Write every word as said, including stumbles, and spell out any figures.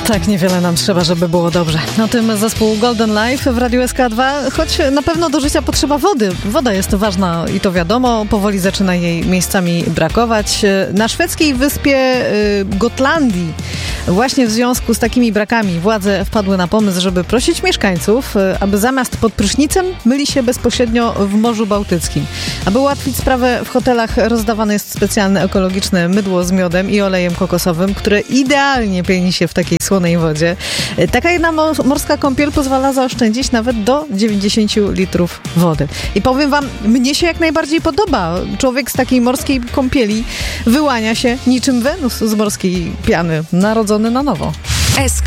Tak niewiele nam trzeba, żeby było dobrze. Na tym zespół Golden Life w Radiu S K dwa, choć na pewno do życia potrzeba wody. Woda jest ważna i to wiadomo, powoli zaczyna jej miejscami brakować. Na szwedzkiej wyspie Gotlandii właśnie w związku z takimi brakami władze wpadły na pomysł, żeby prosić mieszkańców, aby zamiast pod prysznicem myli się bezpośrednio w Morzu Bałtyckim. Aby ułatwić sprawę, w hotelach rozdawane jest specjalne ekologiczne mydło z miodem i olejem kokosowym, które idealnie pieni się w takiej słonej wodzie. Taka jedna morska kąpiel pozwala zaoszczędzić nawet do dziewięćdziesiąt litrów wody. I powiem wam, mnie się jak najbardziej podoba. Człowiek z takiej morskiej kąpieli wyłania się niczym Wenus z morskiej piany, narodzony na nowo. S